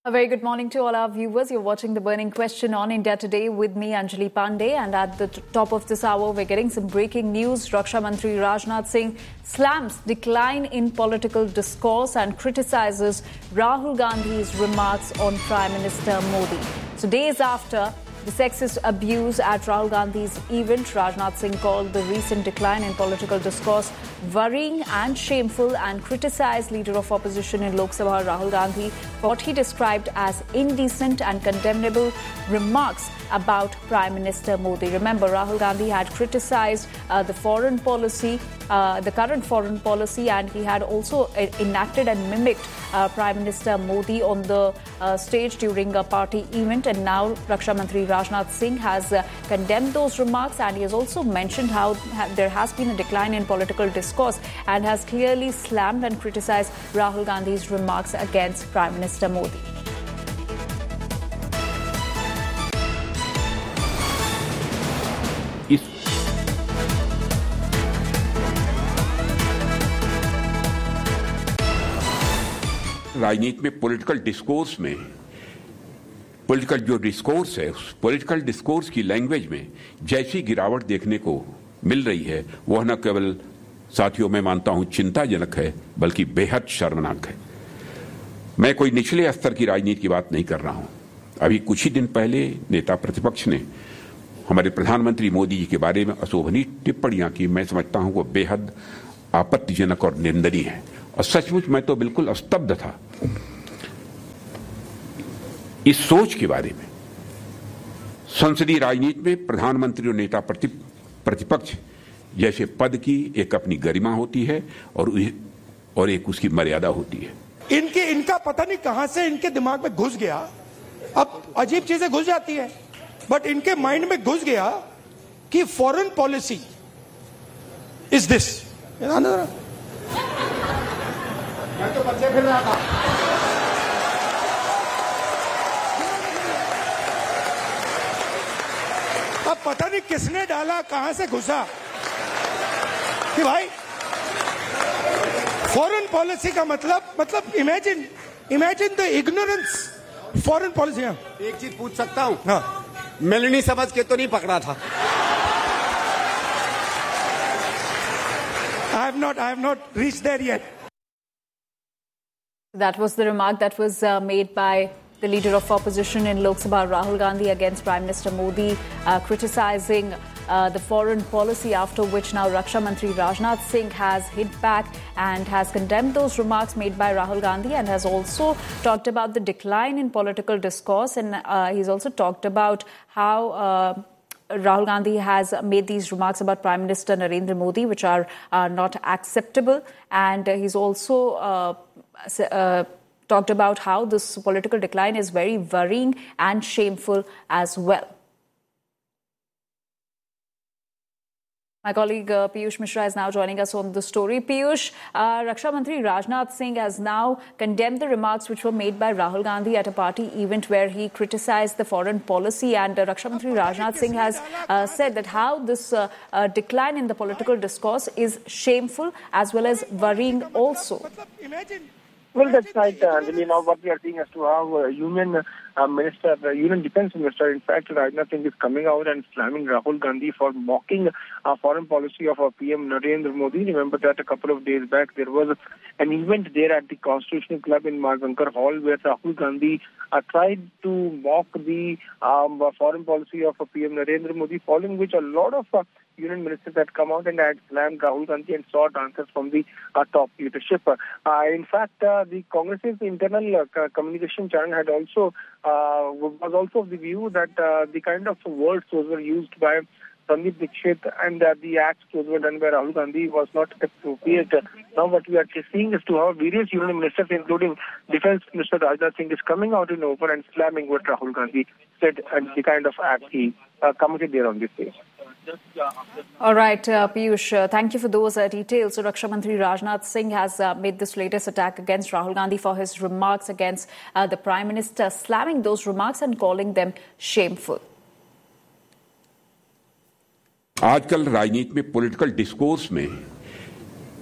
A very good morning to all our viewers. You're watching The Burning Question on India Today with me, Anjali Pandey. And at the top of this hour, we're getting some breaking news. Raksha Mantri Rajnath Singh slams decline in political discourse and criticizes Rahul Gandhi's remarks on Prime Minister Modi. So days after the sexist abuse at Rahul Gandhi's event, Rajnath Singh called the recent decline in political discourse worrying and shameful and criticized Leader of Opposition in Lok Sabha Rahul Gandhi for what he described as indecent and condemnable remarks about Prime Minister Modi. Remember, Rahul Gandhi had criticized the foreign policy, the current foreign policy, and he had also enacted and mimicked Prime Minister Modi on the stage during a party event. And now Raksha Mantri Rajnath Singh has condemned those remarks, and he has also mentioned how there has been a decline in political discourse and has clearly slammed and criticized Rahul Gandhi's remarks against Prime Minister Modi. राजनीति में political discourse में political जो discourse है उस political discourse की language में जैसी गिरावट देखने को मिल रही है वह न केवल साथियों मैं मानता हूं चिंताजनक है बल्कि बेहद शर्मनाक है। मैं कोई निचले स्तर की राजनीति की बात नहीं कर रहा हूं। अभी कुछ ही दिन पहले नेता प्रतिपक्ष ने हमारे प्रधानमंत्री मोदी जी के बारे में अशोभनीय टिप्पणियां की। मैं समझता हूं वो बेहद आपत्तिजनक और निंदनीय है और सचमुच मैं तो बिल्कुल स्तब्ध था इस सोच के बारे में। संसदीय राजनीति में प्रधानमंत्री और नेता प्रतिपक्ष जैसे पद की एक अपनी गरिमा होती है और एक उसकी मर्यादा होती है। इनका पता नहीं कहां से इनके दिमाग में घुस गया। अब अजीब चीजें घुस जाती है, बट इनके माइंड में घुस गया कि फॉरेन पॉलिसी इज दिस। मैं तो बच्चे फिर रहा था। अब पता नहीं किसने डाला, कहां से घुसा कि भाई फॉरेन पॉलिसी का मतलब imagine the ignorance foreign policy. एक चीज पूछ सकता हूं? हाँ, मेलनी समझ के तो नहीं पकड़ा था? I have not reached there yet. That was the remark that was made by the Leader of Opposition in Lok Sabha, Rahul Gandhi, against Prime Minister Modi, criticizing the foreign policy, after which now Raksha Mantri Rajnath Singh has hit back and has condemned those remarks made by Rahul Gandhi and has also talked about the decline in political discourse. And he's also talked about how Rahul Gandhi has made these remarks about Prime Minister Narendra Modi, which are not acceptable. And he's also talked about how this political decline is very worrying and shameful as well. My colleague Piyush Mishra is now joining us on the story. Piyush, Raksha Mantri Rajnath Singh has now condemned the remarks which were made by Rahul Gandhi at a party event where he criticized the foreign policy. And Raksha Mantri Rajnath Singh has said that how this decline in the political discourse is shameful as well as worrying also. Well, that's right, Anjali. Now what we are seeing as to how Union Defence Minister, in fact, Rajnath Singh is coming out and slamming Rahul Gandhi for mocking foreign policy of PM Narendra Modi. Remember that a couple of days back there was an event there at the Constitutional Club in Margankar Hall where Rahul Gandhi tried to mock the foreign policy of PM Narendra Modi, following which a lot of union ministers had come out and had slammed Rahul Gandhi and sought answers from the top leadership. In fact, the Congress's internal communication channel had also was also of the view that the kind of words those were used by Sandeep Dixit and the acts those were done by Rahul Gandhi was not appropriate. Now what we are seeing is to how various union ministers, including Defence Minister Rajnath Singh, is coming out in open and slamming what Rahul Gandhi said and the kind of act he committed there on this stage. All right, Piyush, thank you for those details. So Raksha Mantri Rajnath Singh has made this latest attack against Rahul Gandhi for his remarks against the Prime Minister, slamming those remarks and calling them shameful. आजकल राजनीति में political discourse में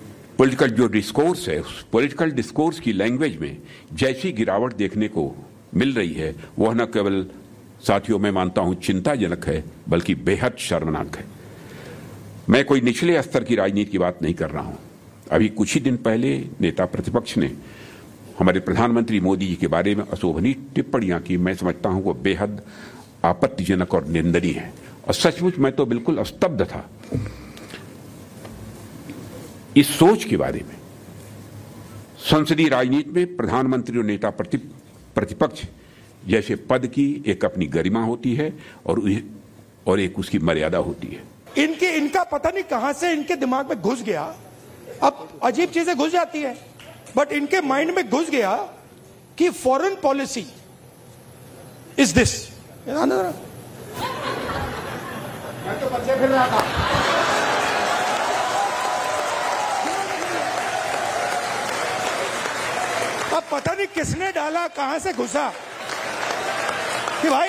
political जो discourse है उस political discourse की language में जैसी गिरावट देखने को मिल रही है वह न केवल साथियों मैं मानता हूं चिंताजनक है बल्कि बेहद शर्मनाक है। मैं कोई निचले स्तर की राजनीति की बात नहीं कर रहा हूं। अभी कुछ ही दिन पहले नेता प्रतिपक्ष ने हमारे प्रधानमंत्री मोदी जी के बारे में अशोभनीय टिप्पणियां की। मैं समझता हूं वो बेहद आपत्तिजनक और निंदनीय है और सचमुच मैं तो बिल्कुल स्तब्ध था इस सोच के बारे में। संसदीय राजनीति में प्रधानमंत्री और नेता प्रतिपक्ष जैसे पद की एक अपनी गरिमा होती है और एक उसकी मर्यादा होती है। इनका पता नहीं कहां से इनके दिमाग में घुस गया, अब अजीब चीजें घुस जाती है, बट इनके माइंड में घुस गया कि फॉरेन पॉलिसी इज दिस। मैं तो बच्चे फिर रहा था। अब पता नहीं किसने डाला, कहां से घुसा कि भाई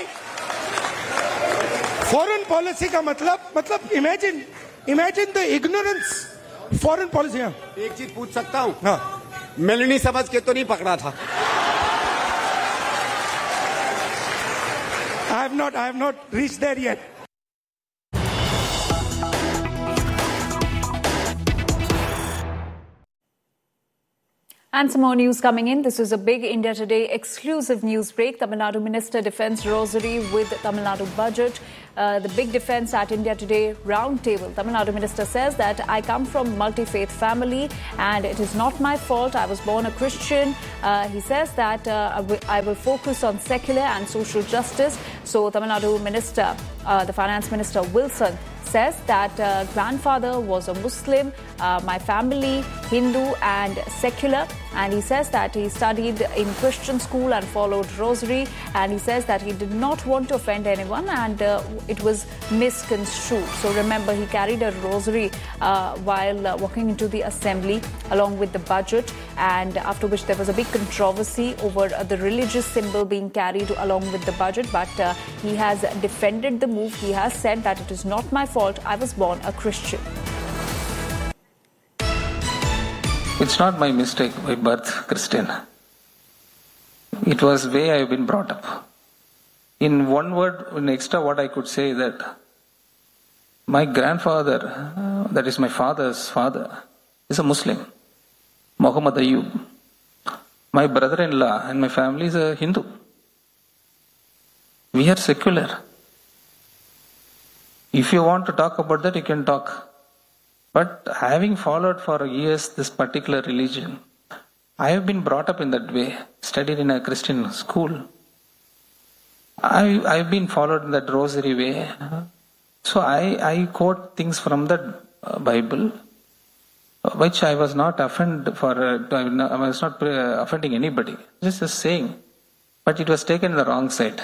फॉरेन पॉलिसी का मतलब imagine the ignorance foreign policy. एक चीज पूछ सकता हूं? हाँ, मेलनी समझ के तो नहीं पकड़ा था? I have not reached there yet. And some more news coming in. This is a big India Today exclusive news break. Tamil Nadu Minister Defence Rosary with Tamil Nadu budget. The big defence at India Today roundtable. Tamil Nadu Minister says that I come from multi-faith family and it is not my fault. I was born a Christian. He says that I will focus on secular and social justice. So Tamil Nadu Minister, the Finance Minister Wilson, says that grandfather was a Muslim, my family Hindu and secular, and he says that he studied in Christian school and followed Rosary, and he says that he did not want to offend anyone and it was misconstrued. So remember, he carried a Rosary while walking into the assembly along with the budget, and after which there was a big controversy over the religious symbol being carried along with the budget, but he has defended the move. He has said that it is not my fault, I was born a Christian. It's not my mistake by birth Christian. It was way I've been brought up. In one word, in extra what I could say that my grandfather, that is my father's father, is a Muslim, Muhammad Ayub. My brother-in-law and my family is a Hindu. We are secular. If you want to talk about that, you can talk. But having followed for years this particular religion, I have been brought up in that way, studied in a Christian school. I've been followed in that rosary way. So I quote things from the Bible, which I was not offending anybody, just a saying. But it was taken the wrong side.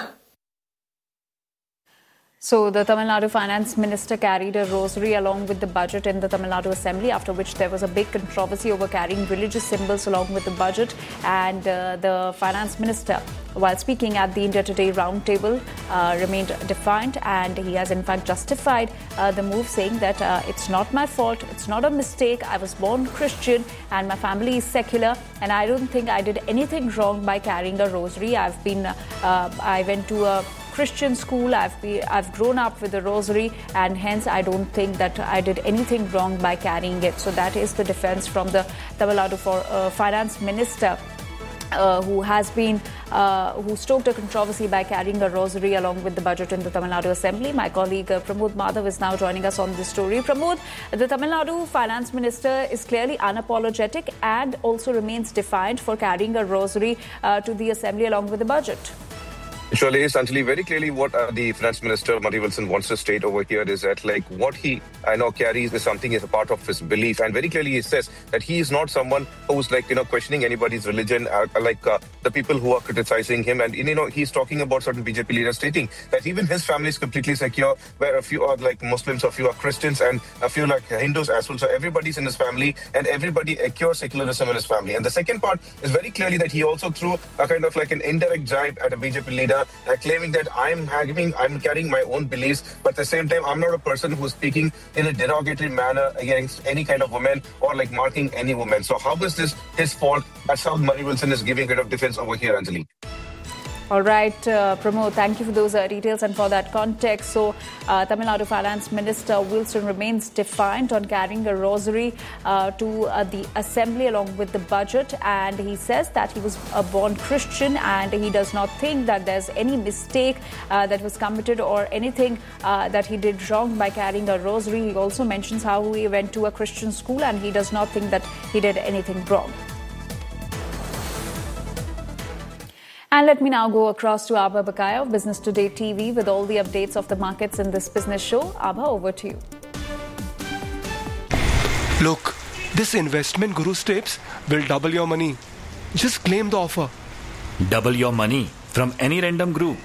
So the Tamil Nadu Finance Minister carried a rosary along with the budget in the Tamil Nadu Assembly, after which there was a big controversy over carrying religious symbols along with the budget. And the Finance Minister, while speaking at the India Today roundtable, remained defiant, and he has in fact justified the move, saying that it's not my fault, it's not a mistake, I was born Christian and my family is secular, and I don't think I did anything wrong by carrying a rosary. I went to a Christian school, I've grown up with the rosary, and hence I don't think that I did anything wrong by carrying it. So that is the defense from the Tamil Nadu Finance Minister, who stoked a controversy by carrying a rosary along with the budget in the Tamil Nadu Assembly. My colleague Pramod Madhav is now joining us on this story. Pramod, the Tamil Nadu Finance Minister is clearly unapologetic and also remains defiant for carrying a rosary to the Assembly along with the budget. Surely is, Anjali. Very clearly what the Finance Minister, Murray Wilson, wants to state over here is that what he carries is something is a part of his belief. And very clearly he says that he is not someone who's questioning anybody's religion, the people who are criticizing him. And, he's talking about certain BJP leaders stating that even his family is completely secure, where a few are Muslims, a few are Christians, and a few Hindus as well. So everybody's in his family and everybody acures secularism in his family. And the second part is very clearly that he also threw a kind of an indirect jibe at a BJP leader, claiming that I'm carrying my own beliefs, but at the same time, I'm not a person who's speaking in a derogatory manner against any kind of woman or marking any woman. So how is this his fault? That's how Murray Wilson is giving a bit of defense over here, Anjali. All right, Pramod, thank you for those details and for that context. So, Tamil Nadu Finance Minister Wilson remains defiant on carrying a rosary to the Assembly along with the budget, and he says that he was a born Christian and he does not think that there's any mistake that was committed or anything that he did wrong by carrying a rosary. He also mentions how he went to a Christian school and he does not think that he did anything wrong. And let me now go across to Abha Bakaya of Business Today TV with all the updates of the markets in this business show. Abha, over to you. Look, this investment Guru's tips will double your money. Just claim the offer. Double your money from any random group.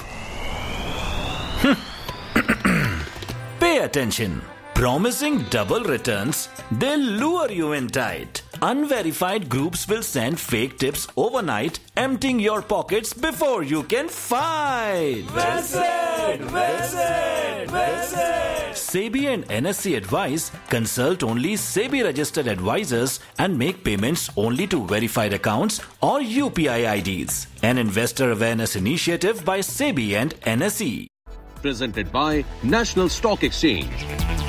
Pay attention. Promising double returns, they'll lure you in tight. Unverified groups will send fake tips overnight, emptying your pockets before you can fight. Well said, well said, well said. SEBI and NSE advise, consult only SEBI registered advisors and make payments only to verified accounts or UPI IDs. An investor awareness initiative by SEBI and NSE. Presented by National Stock Exchange.